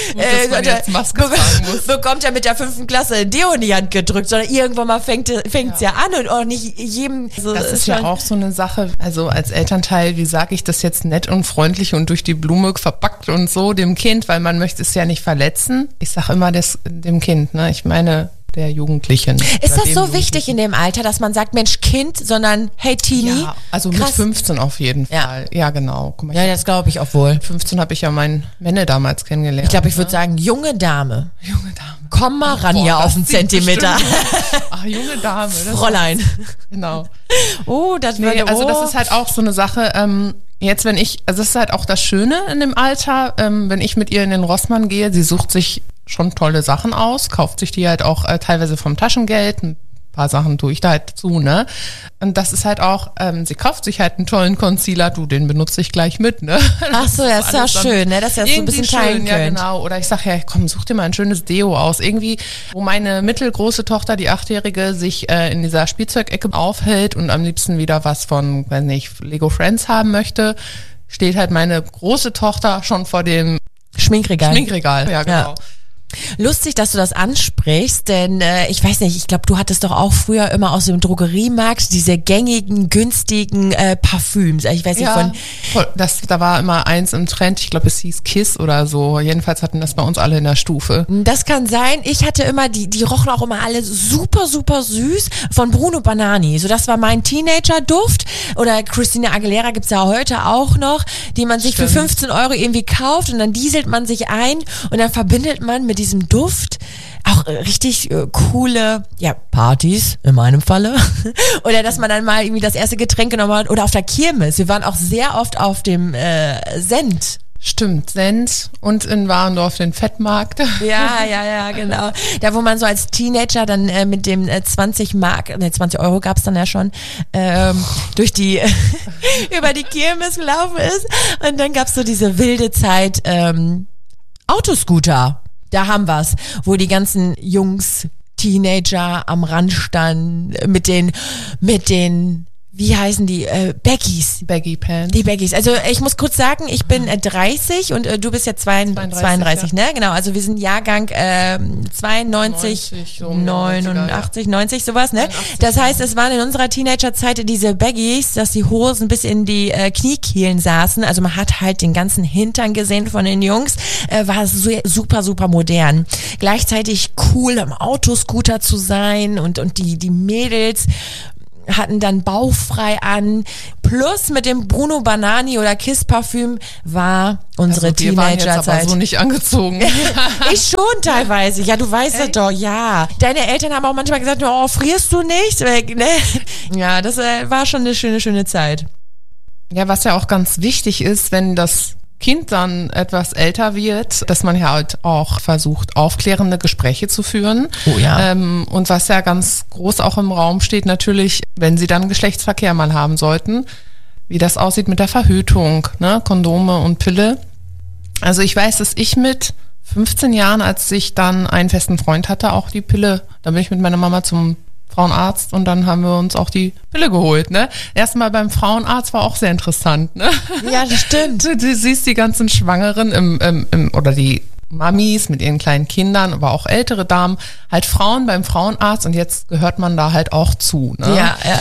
[SPEAKER 2] bekommt ja mit der 5. Klasse Deo in die Hand gedrückt, sondern irgendwann mal fängt's ja an und auch nicht jedem. So,
[SPEAKER 3] das ist ja auch so eine Sache, also als Elternteil, wie sage ich das jetzt nett und freundlich und durch die Blume verpackt und so dem Kind, weil man möchte es ja nicht verletzen. Ich sage immer dem Kind, ne? Ich meine der Jugendlichen.
[SPEAKER 2] Ist das so wichtig in dem Alter, dass man sagt, Mensch, Kind, sondern hey, Teenie?
[SPEAKER 3] Ja, also mit 15 auf jeden Fall. Ja, genau. Guck mal,
[SPEAKER 2] ja, das glaube ich auch wohl.
[SPEAKER 3] Mit 15 habe ich ja meinen Männer damals kennengelernt.
[SPEAKER 2] Ich glaube, ich würde sagen, junge Dame.
[SPEAKER 3] Junge Dame.
[SPEAKER 2] Komm mal ran hier auf den Zentimeter.
[SPEAKER 3] Ach, junge Dame.
[SPEAKER 2] Fräulein.
[SPEAKER 3] Genau.
[SPEAKER 2] Oh, das
[SPEAKER 3] also das ist halt auch so eine Sache, jetzt also das ist halt auch das Schöne in dem Alter, wenn ich mit ihr in den Rossmann gehe, sie sucht sich schon tolle Sachen aus, kauft sich die halt auch teilweise vom Taschengeld, ein paar Sachen tue ich da halt zu, ne? Und das ist halt auch, sie kauft sich halt einen tollen Concealer, den benutze ich gleich mit, ne?
[SPEAKER 2] Ach so, das ist ja schön, ne? Dass ihr das so ein bisschen teilen könnt.
[SPEAKER 3] Ja, genau. Oder ich sag ja, komm, such dir mal ein schönes Deo aus. Irgendwie, wo meine mittelgroße Tochter, die 8-Jährige, sich in dieser Spielzeugecke aufhält und am liebsten wieder was von, weiß nicht, Lego Friends haben möchte, steht halt meine große Tochter schon vor dem
[SPEAKER 2] Schminkregal.
[SPEAKER 3] Ja, genau. Ja.
[SPEAKER 2] Lustig, dass du das ansprichst, denn ich weiß nicht, ich glaube, du hattest doch auch früher immer aus dem Drogeriemarkt diese gängigen, günstigen Parfüms. Ich weiß nicht,
[SPEAKER 3] da war immer eins im Trend, ich glaube, es hieß Kiss oder so. Jedenfalls hatten das bei uns alle in der Stufe.
[SPEAKER 2] Das kann sein. Ich hatte immer, die rochen auch immer alle super, super süß von Bruno Banani. So, das war mein Teenager-Duft. Oder Christina Aguilera gibt's ja heute auch noch, die man sich für 15 € irgendwie kauft und dann dieselt man sich ein und dann verbindet man mit diesem Duft auch richtig coole Partys, in meinem Falle. Oder dass man dann mal irgendwie das erste Getränk genommen hat oder auf der Kirmes. Wir waren auch sehr oft auf dem Send.
[SPEAKER 3] Stimmt, Send und in Warendorf den Fettmarkt.
[SPEAKER 2] Ja, genau. Da, wo man so als Teenager dann mit dem 20 € gab's dann ja schon, durch die, über die Kirmes gelaufen ist. Und dann gab's so diese wilde Zeit, Autoscooter. Da haben wir's, wo die ganzen Jungs, Teenager am Rand standen mit den wie heißen die? Baggies.
[SPEAKER 3] Baggy Pants.
[SPEAKER 2] Die Baggies. Also ich muss kurz sagen, ich bin 30 und du bist ja 32, ne? Genau, also wir sind Jahrgang 92, 89, 90, sowas, ne? 89, das heißt, es waren in unserer Teenagerzeit diese Baggies, dass die Hosen bis in die Kniekehlen saßen. Also man hat halt den ganzen Hintern gesehen von den Jungs. War super, super modern. Gleichzeitig cool, am Autoscooter zu sein und die Mädels hatten dann bauchfrei an, plus mit dem Bruno Banani oder Kiss Parfüm war unsere Teenagerzeit.
[SPEAKER 3] Wir waren jetzt aber so nicht angezogen.
[SPEAKER 2] Ich schon teilweise, ja, du weißt es doch, ja. Deine Eltern haben auch manchmal gesagt, oh, frierst du nicht? Ne? Ja, das war schon eine schöne Zeit.
[SPEAKER 3] Ja, was ja auch ganz wichtig ist, wenn das Kind dann etwas älter wird, dass man ja halt auch versucht, aufklärende Gespräche zu führen.
[SPEAKER 2] Oh ja.
[SPEAKER 3] Und was ja ganz groß auch im Raum steht, natürlich, wenn sie dann Geschlechtsverkehr mal haben sollten, wie das aussieht mit der Verhütung, ne, Kondome und Pille. Also ich weiß, dass ich mit 15 Jahren, als ich dann einen festen Freund hatte, auch die Pille, da bin ich mit meiner Mama zum Frauenarzt und dann haben wir uns auch die Pille geholt, ne? Erstmal beim Frauenarzt war auch sehr interessant, ne?
[SPEAKER 2] Ja, das stimmt.
[SPEAKER 3] Du siehst die ganzen Schwangeren oder die Mamis mit ihren kleinen Kindern, aber auch ältere Damen, halt Frauen beim Frauenarzt und jetzt gehört man da halt auch zu, ne?
[SPEAKER 2] Ja.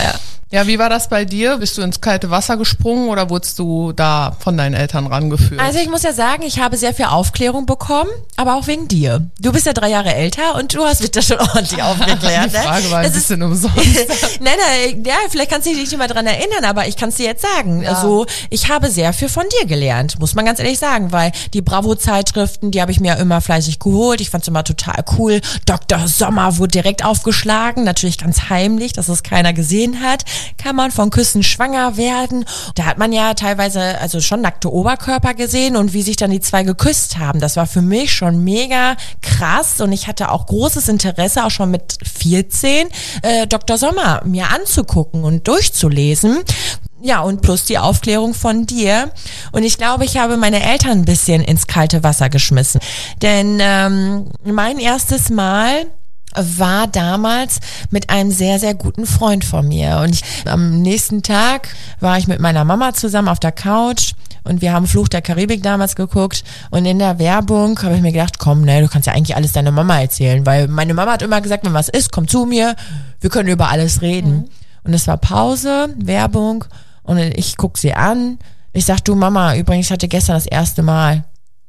[SPEAKER 3] Ja, wie war das bei dir? Bist du ins kalte Wasser gesprungen oder wurdest du da von deinen Eltern rangeführt?
[SPEAKER 2] Also ich muss ja sagen, ich habe sehr viel Aufklärung bekommen, aber auch wegen dir. Du bist ja 3 Jahre älter und du hast mich da schon ordentlich aufgeklärt.
[SPEAKER 3] Die Frage war ein bisschen umsonst.
[SPEAKER 2] Nein, ja, vielleicht kannst du dich nicht mehr dran erinnern, aber ich kann es dir jetzt sagen.
[SPEAKER 3] Ja.
[SPEAKER 2] Also ich habe sehr viel von dir gelernt, muss man ganz ehrlich sagen, weil die Bravo-Zeitschriften, die habe ich mir ja immer fleißig geholt. Ich fand es immer total cool. Dr. Sommer wurde direkt aufgeschlagen, natürlich ganz heimlich, dass es keiner gesehen hat. Kann man von Küssen schwanger werden. Da hat man ja teilweise also schon nackte Oberkörper gesehen und wie sich dann die zwei geküsst haben. Das war für mich schon mega krass und ich hatte auch großes Interesse, auch schon mit 14, Dr. Sommer mir anzugucken und durchzulesen. Ja, und plus die Aufklärung von dir. Und ich glaube, ich habe meine Eltern ein bisschen ins kalte Wasser geschmissen. Denn mein erstes Mal war damals mit einem sehr, sehr guten Freund von mir. Und am nächsten Tag war ich mit meiner Mama zusammen auf der Couch und wir haben Fluch der Karibik damals geguckt. Und in der Werbung habe ich mir gedacht, komm, ne, du kannst ja eigentlich alles deiner Mama erzählen. Weil meine Mama hat immer gesagt, wenn was ist, komm zu mir, wir können über alles reden. Und es war Pause, Werbung und ich guck sie an. Ich sag, du Mama, übrigens, ich hatte gestern das erste Mal.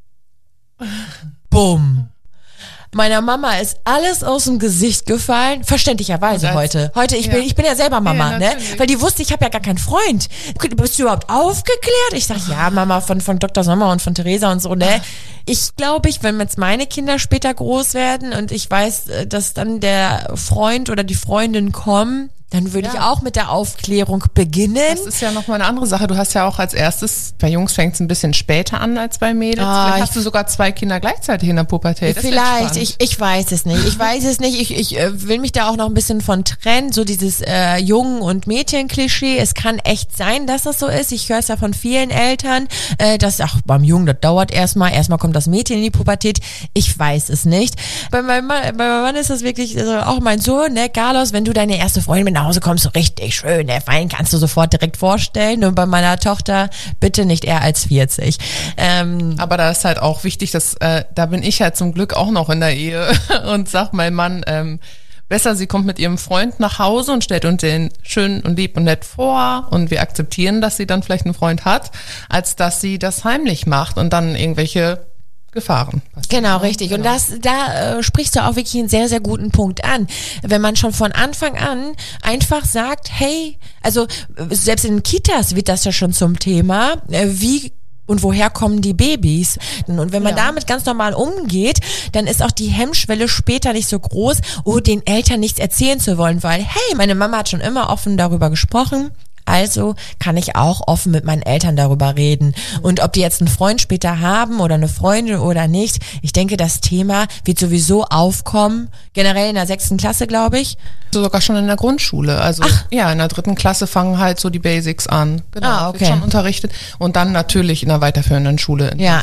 [SPEAKER 2] Bumm. Meiner Mama ist alles aus dem Gesicht gefallen, verständlicherweise heute. Ich bin ja selber Mama,
[SPEAKER 3] ja,
[SPEAKER 2] ne? Weil die wusste, ich habe ja gar keinen Freund. Bist du überhaupt aufgeklärt? Ich sag, ja, Mama von Dr. Sommer und von Theresa und so, ne? Ich glaube, wenn jetzt meine Kinder später groß werden und ich weiß, dass dann der Freund oder die Freundin kommen, dann würde ich auch mit der Aufklärung beginnen.
[SPEAKER 3] Das ist ja nochmal eine andere Sache. Du hast ja auch als erstes, bei Jungs fängt es ein bisschen später an als bei Mädels. Vielleicht hast du sogar 2 Kinder gleichzeitig in der Pubertät. Das
[SPEAKER 2] vielleicht, ich weiß es nicht. Ich will mich da auch noch ein bisschen von trennen. So dieses Jungen- und Mädchen-Klischee. Es kann echt sein, dass das so ist. Ich höre es ja von vielen Eltern, dass, beim Jungen, das dauert erstmal kommt das Mädchen in die Pubertät. Ich weiß es nicht. Bei meinem Mann ist das wirklich, also auch mein Sohn, ne, Carlos, wenn du deine erste Freundin mit nach Hause kommst, so richtig schön, der Wein kannst du sofort direkt vorstellen. Und bei meiner Tochter bitte nicht eher als 40.
[SPEAKER 3] Aber da ist halt auch wichtig, dass da bin ich halt zum Glück auch noch in der Ehe und sag mein Mann, besser, sie kommt mit ihrem Freund nach Hause und stellt uns den schön und lieb und nett vor und wir akzeptieren, dass sie dann vielleicht einen Freund hat, als dass sie das heimlich macht und dann irgendwelche Gefahren.
[SPEAKER 2] Genau, richtig. Und da sprichst du auch wirklich einen sehr, sehr guten Punkt an. Wenn man schon von Anfang an einfach sagt, hey, also selbst in Kitas wird das ja schon zum Thema, wie und woher kommen die Babys? Und wenn man damit ganz normal umgeht, dann ist auch die Hemmschwelle später nicht so groß, den Eltern nichts erzählen zu wollen, weil, hey, meine Mama hat schon immer offen darüber gesprochen. Also kann ich auch offen mit meinen Eltern darüber reden. Und ob die jetzt einen Freund später haben oder eine Freundin oder nicht, ich denke, das Thema wird sowieso aufkommen. Generell in der 6. Klasse, glaube ich.
[SPEAKER 3] Sogar schon in der Grundschule. Also ja, in der 3. Klasse fangen halt so die Basics an. Genau,
[SPEAKER 2] okay.
[SPEAKER 3] Wird schon unterrichtet. Und dann natürlich in der weiterführenden Schule.
[SPEAKER 2] Ja.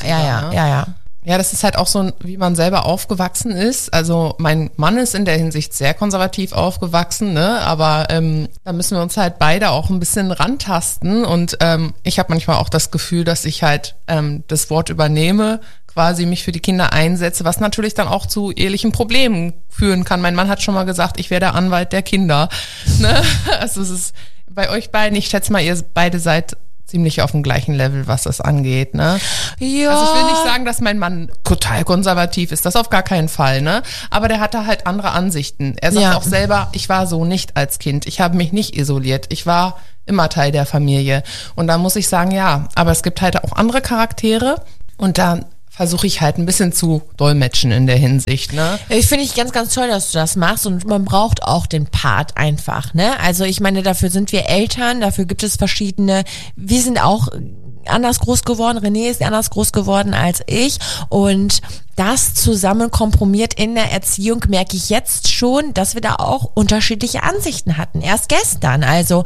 [SPEAKER 3] Ja, das ist halt auch so, wie man selber aufgewachsen ist. Also mein Mann ist in der Hinsicht sehr konservativ aufgewachsen, ne? Aber da müssen wir uns halt beide auch ein bisschen rantasten. Und ich habe manchmal auch das Gefühl, dass ich halt das Wort übernehme, quasi mich für die Kinder einsetze, was natürlich dann auch zu ehelichen Problemen führen kann. Mein Mann hat schon mal gesagt, ich wäre der Anwalt der Kinder. Ne? Also es ist bei euch beiden, ich schätze mal, ihr beide seid ziemlich auf dem gleichen Level, was das angeht, ne?
[SPEAKER 2] Ja.
[SPEAKER 3] Also ich will nicht sagen, dass mein Mann total konservativ ist, das auf gar keinen Fall, ne? Aber der hatte halt andere Ansichten. Er sagt auch selber, ich war so nicht als Kind, ich habe mich nicht isoliert, ich war immer Teil der Familie. Und da muss ich sagen, ja, aber es gibt halt auch andere Charaktere und da versuche ich halt ein bisschen zu dolmetschen in der Hinsicht, ne?
[SPEAKER 2] Ich finde ganz, ganz toll, dass du das machst und man braucht auch den Part einfach, ne? Also ich meine, dafür sind wir Eltern, dafür gibt es verschiedene, wir sind auch anders groß geworden, René ist anders groß geworden als ich und das zusammen komprimiert in der Erziehung merke ich jetzt schon, dass wir da auch unterschiedliche Ansichten hatten. Erst gestern, also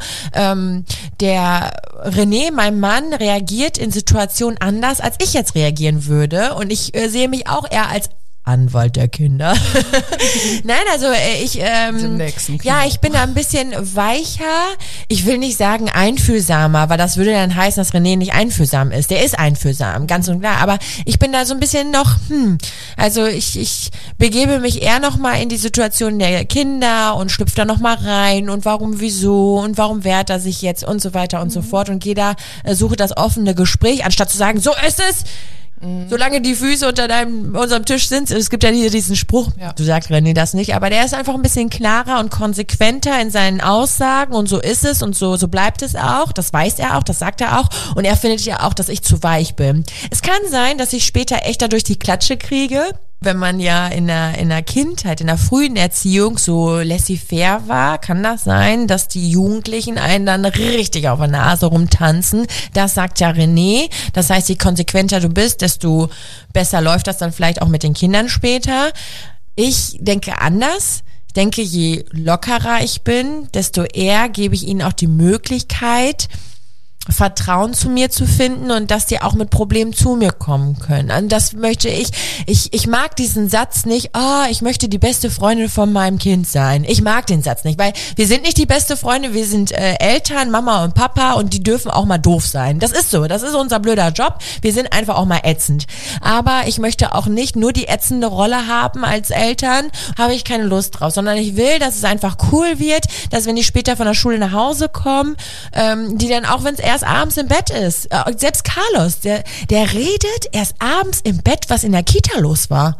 [SPEAKER 2] der René, mein Mann, reagiert in Situationen anders, als ich jetzt reagieren würde und ich sehe mich auch eher als Anwalt der Kinder. Nein, also
[SPEAKER 3] Im nächsten Kino.
[SPEAKER 2] ja, ich bin da ein bisschen weicher. Ich will nicht sagen einfühlsamer, weil das würde dann heißen, dass René nicht einfühlsam ist. Der ist einfühlsam, ganz und klar. Aber ich bin da so ein bisschen noch, also ich begebe mich eher noch mal in die Situation der Kinder und schlüpfe da noch mal rein und warum, wieso und warum wehrt er sich jetzt und so weiter und so fort und gehe da, suche das offene Gespräch, anstatt zu sagen, so ist es. Solange die Füße unter unserem Tisch sind, es gibt ja hier diesen Spruch, du sagst René das nicht, aber der ist einfach ein bisschen klarer und konsequenter in seinen Aussagen und so ist es und so bleibt es auch, das weiß er auch, das sagt er auch und er findet ja auch, dass ich zu weich bin. Es kann sein, dass ich später echt dadurch die Klatsche kriege, wenn man ja in der Kindheit, in der frühen Erziehung so laissez-faire war, kann das sein, dass die Jugendlichen einen dann richtig auf der Nase rumtanzen. Das sagt ja René. Das heißt, je konsequenter du bist, desto besser läuft das dann vielleicht auch mit den Kindern später. Ich denke anders. Ich denke, je lockerer ich bin, desto eher gebe ich ihnen auch die Möglichkeit, Vertrauen zu mir zu finden und dass die auch mit Problemen zu mir kommen können. Und das möchte ich mag diesen Satz nicht, ich möchte die beste Freundin von meinem Kind sein. Ich mag den Satz nicht, weil wir sind nicht die beste Freundin, wir sind Eltern, Mama und Papa und die dürfen auch mal doof sein. Das ist so, das ist unser blöder Job. Wir sind einfach auch mal ätzend. Aber ich möchte auch nicht nur die ätzende Rolle haben als Eltern, habe ich keine Lust drauf, sondern ich will, dass es einfach cool wird, dass wenn die später von der Schule nach Hause kommen, die dann auch, wenn es erst abends im Bett ist. Selbst Carlos, der redet erst abends im Bett, was in der Kita los war.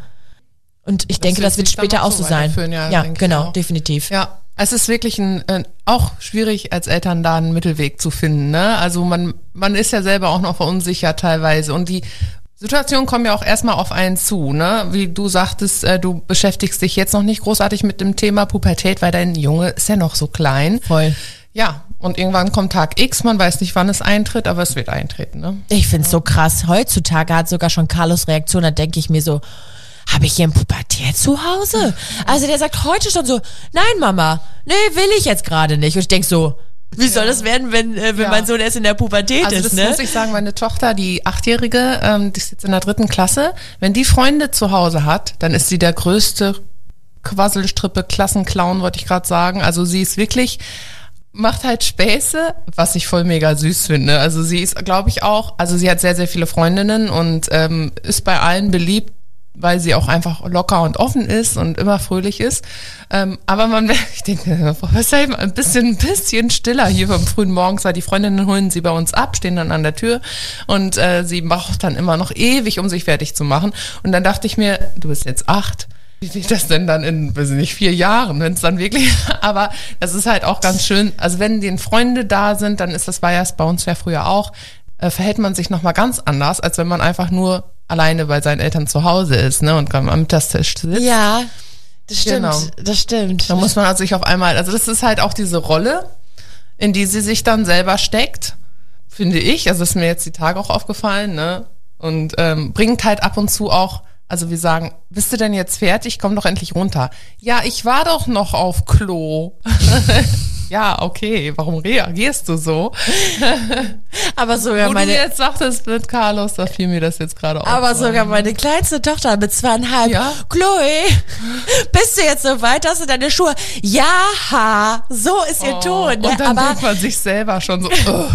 [SPEAKER 2] Und ich denke, das wird später auch so sein. Ja, genau, definitiv.
[SPEAKER 3] Ja, es ist wirklich auch schwierig als Eltern da einen Mittelweg zu finden. Ne? Also man ist ja selber auch noch verunsichert teilweise und die Situationen kommen ja auch erstmal auf einen zu, ne? Wie du sagtest, du beschäftigst dich jetzt noch nicht großartig mit dem Thema Pubertät, weil dein Junge ist ja noch so klein.
[SPEAKER 2] Voll.
[SPEAKER 3] Ja, und irgendwann kommt Tag X, man weiß nicht, wann es eintritt, aber es wird eintreten, ne?
[SPEAKER 2] Ich find's so krass. Heutzutage hat sogar schon Carlos Reaktion, da denke ich mir so, habe ich hier ein Pubertät zu Hause? Also der sagt heute schon so, nein Mama, nee, will ich jetzt gerade nicht. Und ich denk so, wie soll das werden, wenn mein Sohn erst in der Pubertät
[SPEAKER 3] also
[SPEAKER 2] ist,
[SPEAKER 3] das
[SPEAKER 2] ne?
[SPEAKER 3] muss ich sagen, meine Tochter, die 8-Jährige, die ist jetzt in der 3. Klasse, wenn die Freunde zu Hause hat, dann ist sie der größte Quasselstrippe, Klassenclown, wollte ich gerade sagen. Also sie ist wirklich, macht halt Späße, was ich voll mega süß finde. Also sie ist, glaube ich, auch, also sie hat sehr, sehr viele Freundinnen und ist bei allen beliebt, weil sie auch einfach locker und offen ist und immer fröhlich ist. Aber ich denke, was ist ein bisschen stiller hier vom frühen Morgens, weil die Freundinnen holen sie bei uns ab, stehen dann an der Tür und sie braucht dann immer noch ewig, um sich fertig zu machen. Und dann dachte ich mir, du bist jetzt 8. Wie wird das denn dann in, weiß ich nicht, 4 Jahren, wenn es dann wirklich, aber das ist halt auch ganz schön, also wenn die Freunde da sind, dann war ja bei uns ja früher auch, verhält man sich nochmal ganz anders, als wenn man einfach nur alleine bei seinen Eltern zu Hause ist, ne, und am Mittagstisch sitzt.
[SPEAKER 2] Ja, das stimmt, genau. Das stimmt.
[SPEAKER 3] Da muss man sich auf einmal, also das ist halt auch diese Rolle, in die sie sich dann selber steckt, finde ich, also ist mir jetzt die Tage auch aufgefallen, ne, und bringt halt ab und zu auch, also wir sagen, bist du denn jetzt fertig? Komm doch endlich runter. Ja, ich war doch noch auf Klo. Ja, okay, warum reagierst du so?
[SPEAKER 2] Aber sogar
[SPEAKER 3] Wo du jetzt sagtest mit Carlos, da fiel mir das jetzt gerade auf.
[SPEAKER 2] Aber sogar meine kleinste Tochter mit 2,5. Ja? Chloe, bist du jetzt so weit? Hast du deine Schuhe? Ja, so ist ihr Ton.
[SPEAKER 3] Und dann denkt man sich selber schon so.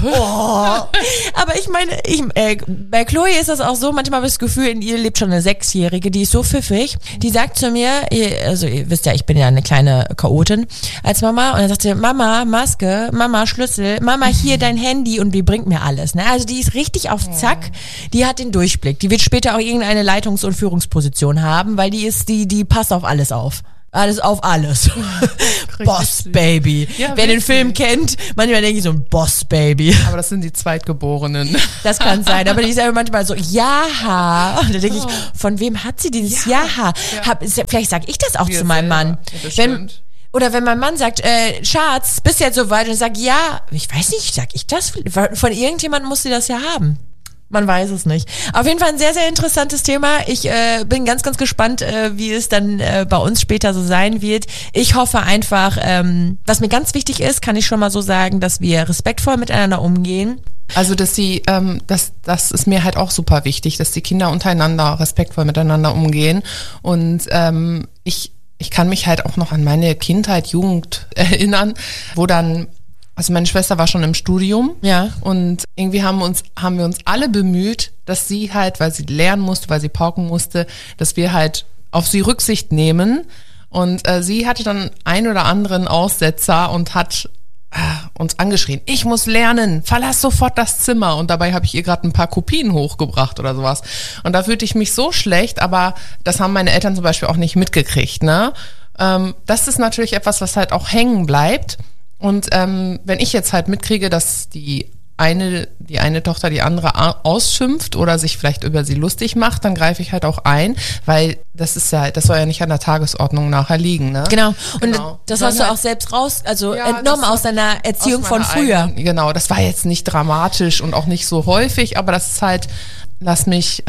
[SPEAKER 2] Aber ich meine, bei Chloe ist das auch so, manchmal habe ich das Gefühl, in ihr lebt schon eine 6-Jährige, die ist so pfiffig. Die sagt zu mir, also ihr wisst ja, ich bin ja eine kleine Chaotin als Mama, und dann sagt sie, Mama, Maske, Mama, Schlüssel, Mama, hier dein Handy, und die bringt mir alles. Ne? Also die ist richtig auf Zack, die hat den Durchblick. Die wird später auch irgendeine Leitungs- und Führungsposition haben, weil die passt auf alles auf. Alles auf alles. Boss Baby. Ja, wer den Film kennt, manchmal denke ich so ein Boss Baby.
[SPEAKER 3] Aber das sind die Zweitgeborenen.
[SPEAKER 2] Das kann sein, aber die ist ja manchmal so, ja. Und da denke ich, von wem hat sie dieses Ja? Vielleicht sage ich das auch zu meinem Mann. Oder wenn mein Mann sagt, Schatz, bist du jetzt soweit? Und ich sage, ja, ich weiß nicht, sag ich das? Von irgendjemandem muss sie das ja haben. Man weiß es nicht. Auf jeden Fall ein sehr, sehr interessantes Thema. Ich bin ganz, ganz gespannt, wie es dann bei uns später so sein wird. Ich hoffe einfach, was mir ganz wichtig ist, kann ich schon mal so sagen, dass wir respektvoll miteinander umgehen.
[SPEAKER 3] Also, dass sie, das ist mir halt auch super wichtig, dass die Kinder untereinander respektvoll miteinander umgehen. Und ich kann mich halt auch noch an meine Kindheit, Jugend erinnern, wo dann, also meine Schwester war schon im Studium.
[SPEAKER 2] Ja.
[SPEAKER 3] Und irgendwie haben wir uns alle bemüht, dass sie halt, weil sie lernen musste, weil sie pauken musste, dass wir halt auf sie Rücksicht nehmen. Und sie hatte dann ein oder anderen Aussetzer und hat uns angeschrien, ich muss lernen, verlass sofort das Zimmer. Und dabei habe ich ihr gerade ein paar Kopien hochgebracht oder sowas. Und da fühlte ich mich so schlecht, aber das haben meine Eltern zum Beispiel auch nicht mitgekriegt. Ne? Das ist natürlich etwas, was halt auch hängen bleibt. Und wenn ich jetzt halt mitkriege, dass die eine Tochter die andere ausschimpft oder sich vielleicht über sie lustig macht, dann greife ich halt auch ein, weil das soll ja nicht an der Tagesordnung nachher liegen, ne?
[SPEAKER 2] Genau. Und
[SPEAKER 3] genau.
[SPEAKER 2] das hast du auch selbst entnommen aus deiner Erziehung von früher.
[SPEAKER 3] Genau, das war jetzt nicht dramatisch und auch nicht so häufig, aber das ist halt, lass mich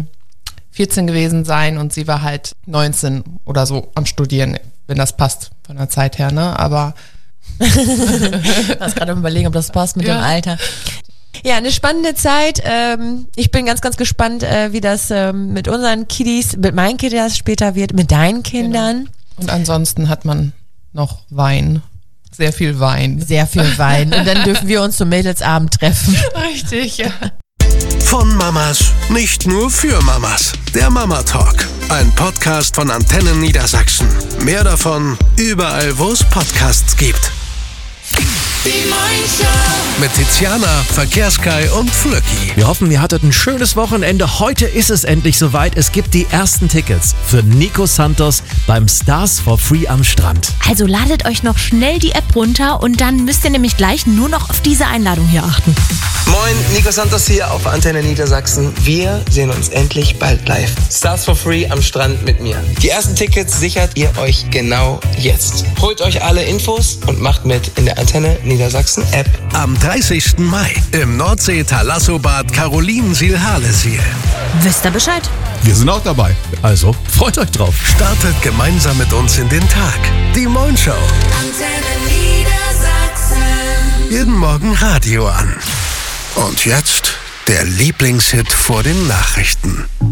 [SPEAKER 3] 14 gewesen sein und sie war halt 19 oder so am Studieren, wenn das passt von der Zeit her, ne? Aber
[SPEAKER 2] ich muss gerade überlegen, ob das passt mit dem Alter. Ja, eine spannende Zeit. Ich bin ganz, ganz gespannt, wie das mit unseren Kiddies, mit meinen Kiddies später wird, mit deinen Kindern.
[SPEAKER 3] Genau. Und ansonsten hat man noch Wein. Sehr viel Wein.
[SPEAKER 2] Sehr viel Wein. Und dann dürfen wir uns zum Mädelsabend treffen.
[SPEAKER 3] Richtig, ja.
[SPEAKER 1] Von Mamas, nicht nur für Mamas. Der Mama Talk, ein Podcast von Antenne Niedersachsen. Mehr davon überall, wo es Podcasts gibt.
[SPEAKER 4] Die Moin-Show.
[SPEAKER 1] Mit Tiziana, Verkehrskai und Flöcki.
[SPEAKER 5] Wir hoffen, ihr hattet ein schönes Wochenende. Heute ist es endlich soweit. Es gibt die ersten Tickets für Nico Santos beim Stars for Free am Strand.
[SPEAKER 6] Also ladet euch noch schnell die App runter und dann müsst ihr nämlich gleich nur noch auf diese Einladung hier achten.
[SPEAKER 7] Moin, Nico Santos hier auf Antenne Niedersachsen. Wir sehen uns endlich bald live. Stars for Free am Strand mit mir. Die ersten Tickets sichert ihr euch genau jetzt. Holt euch alle Infos und macht mit in der Antenne Niedersachsen App.
[SPEAKER 1] Am 30. Mai im Nordsee-Thalassobad Carolinensiel-Harlesiel.
[SPEAKER 6] Wisst ihr Bescheid?
[SPEAKER 5] Wir sind auch dabei. Also freut euch drauf.
[SPEAKER 1] Startet gemeinsam mit uns in den Tag. Die Moin Show.
[SPEAKER 4] Antenne Niedersachsen.
[SPEAKER 1] Jeden Morgen Radio an. Und jetzt der Lieblingshit vor den Nachrichten.